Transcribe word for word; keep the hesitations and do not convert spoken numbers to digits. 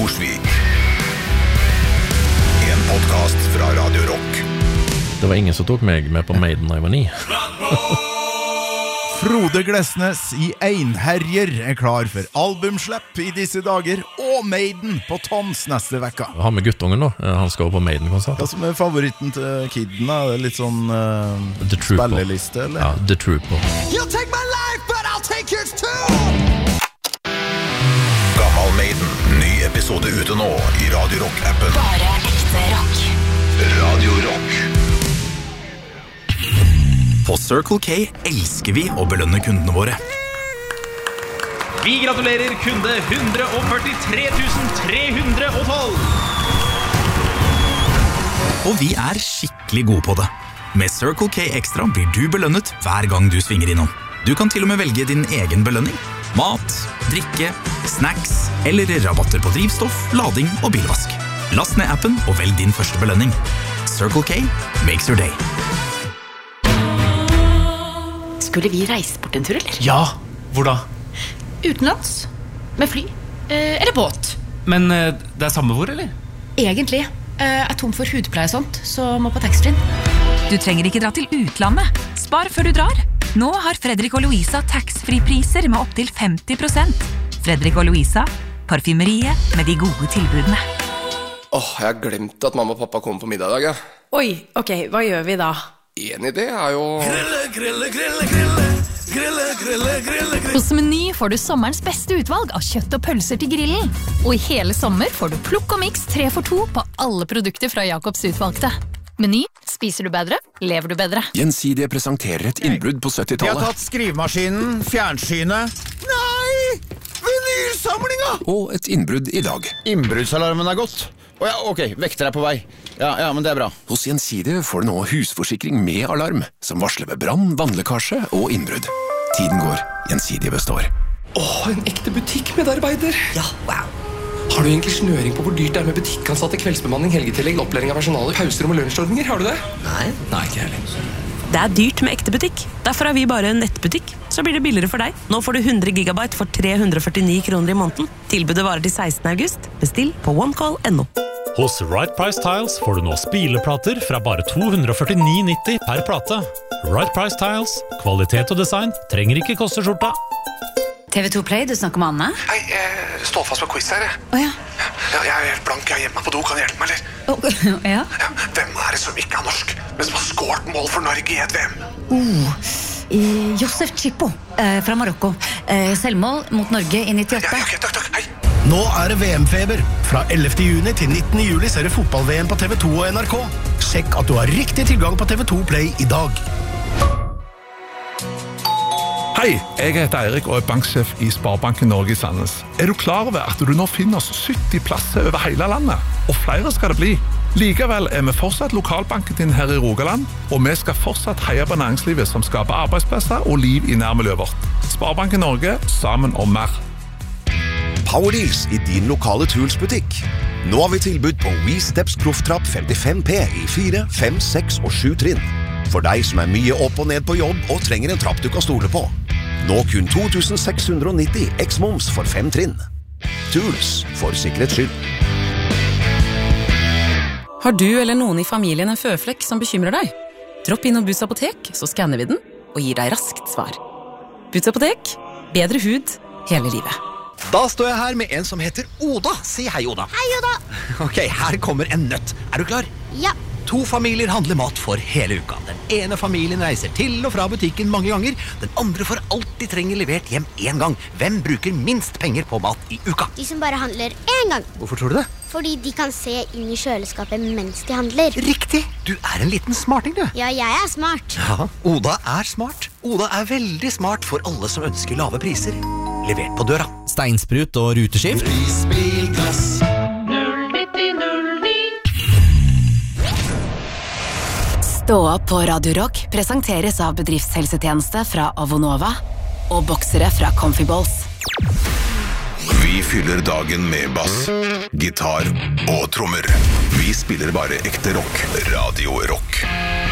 Norsvik. En podcast fra Radio Rock. Det var ingen som tok meg med på Maiden da jeg var ni. Frode Glesnes i Einherjer er klar for albumslepp i disse dager, og Maiden på Toms neste vekka. Jeg har med guttungen da, han skal på Maiden-konsert. Hva som er favoritten til kidden da? Det er litt sånn uh, spilleliste, eller? Ja, The Trooper. You'll take my life, but I'll take yours too! Gammal Maiden, ny episode ute nå i Radio Rock-appen. Bare ekte rock. Radio Rock. På Circle K elsker vi å belønne kundene våre. Vi gratulerer kunde one hundred forty-three thousand three hundred twelve. Og vi er skikkelig gode på det. Med Circle K Extra blir du belønnet hver gang du svinger innom. Du kan til og med velge din egen belønning. Mat, drikke, snacks eller rabatter på drivstoff, lading og bilvask. Last ned appen og velg din første belønning. Circle K makes your day. Skulle vi reise bort en tur, eller? Ja, hvor da? Utenlands, med fly, eh, eller båt. Men eh, det er samme hvor, eller? Egentlig, eh, er tom for hudpleie og sånt, så må på taxfree. Du trenger ikke dra til utlandet. Spar før du drar. Nå har Fredrik og Louisa tax-free-priser med opp til femti prosent. Fredrik og Louisa, parfymeriet med de gode tilbudene. Åh, oh, jeg har glemt at mamma og pappa kommer på middag i dag, ja. Oi, ok, hva gjør vi da? En idé er jo... Grille, grille, grille, grille. Grille, grille, grille, grille. Hos Meny får du sommerens beste utvalg av kjøtt og pølser til grillen. Og i hele sommer får du plukk og mix tre for to på alle produkter fra Jakobs utvalgte. Meny, spiser du bedre, lever du bedre. Gjensidige presenterer et innbrudd på syttitallet. De har tatt skrivemaskinen, fjernsynet. Nei! Vinylsamlinga! Og et innbrudd i dag. Innbruddsalarmen er gått. Å ja, ok, vekter er på vei. Ja, ja, men det er bra. Hos Gjensidige får du nå husforsikring med alarm, som varsler ved brann, vannlekkasje og innbrudd. Tiden går, Gjensidige består. Åh, en ekte butikkmedarbeider. Ja, wow. Har du egentlig snøring på hvor dyrt det er med butikkansatte, kveldsbemanning, helgetillegg, opplæring av personalet, pauser og lunsjordninger? Har du det? Nei. Nei, ikke heller. Det er dyrt med ekte butikk. Derfor er vi bare en nettbutikk. Så blir det billigere for deg. Nå får du one hundred gigabyte for tre hundre førtini kroner i måneden. Tilbudet varer til sekstende august. Bestill på onecall punktum no. Hos Right Price Tiles får du nå spileplater fra bare to hundre førtini nitti per plate. Right Price Tiles. Kvalitet og design trenger ikke koste skjorta. T V to Play, du snakker med Anne? Hei, jeg står fast på quiz her, jeg. Åja. Ja, jeg er helt blank, jeg er hjemme på do, kan du hjelpe meg, eller? Oh, ja. Ja, hvem er det som ikke er norsk, men som har skåret mål for Norge i et V M? Oh, eh, Josef Chippo, eh, fra Marokko. Eh, selvmål mot Norge i nittiåtte. Ja, ja, ok, takk, takk, hei. Nå er det V M-feber. Fra ellevte juni til nittende juli ser du fotball-V M på T V to og N R K. Sjekk at du har riktig tilgang på T V to Play i dag. Hei, jeg heter Eirik og er banksjef i Sparebanken Norge i Sandnes. Er du klar over at du nå finner oss sytti plasser over hele landet? Og flere skal det bli. Likevel er vi fortsatt lokalbanken din her i Rogaland, og vi skal fortsatt heie på næringslivet som skaper arbeidsplasser og liv i nærmiljøet vårt. Sparebanken Norge, sammen om mer. Powerdeals i din lokale Tools-butikk. Nå har vi tilbud på WeSteps Profftrapp femtifem P i fire, fem, seks og sju trinn. For deg som er mye opp og ned på jobb og trenger en trapp du kan stole på. Nå kun to tusen seks hundre nitti X-moms for fem trinn. Tools, for sikkerhets skyld. Har du eller noen i familien en føflekk som bekymrer deg? Dropp innom Bus Apotek, så skanner vi den og gir deg raskt svar. Bus Apotek, bedre hud hele livet. Da står jeg her med en som heter Oda. Si hei, Oda. Hei, Oda. Ok, her kommer en nøtt. Er du klar? Ja. To familier handler mat for hele uka. Den ene familien reiser til og fra butikken mange ganger. Den andre får alt de trenger levert hjem en gang. Hvem bruker minst penger på mat i uka? De som bare handler en gang. Hvorfor tror du det? Fordi de kan se inn i kjøleskapet mens de handler. Riktig! Du er en liten smarting, du. Ja, jeg er smart. Ja, Oda er smart. Oda er veldig smart for alle som ønsker lave priser. Levert på døra. Steinsprut og ruteskift. Prisbilglass. Stå opp på Radio Rock presenteres av bedriftshelsetjeneste fra Avonova og boksere fra Comfy Balls. Vi fyller dagen med bass, gitar og trommer. Vi spiller bare ekte rock. Radio Rock.